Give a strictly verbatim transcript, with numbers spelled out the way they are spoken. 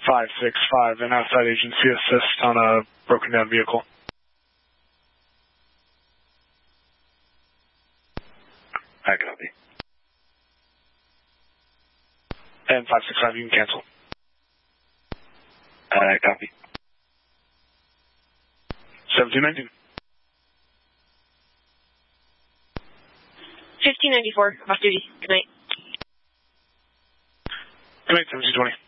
five six five, an outside agency assist on a broken down vehicle. I copy. And five six five, you can cancel. I copy. seventeen nineteen. fifteen ninety-four, off duty. Good night. Good night, seventeen twenty.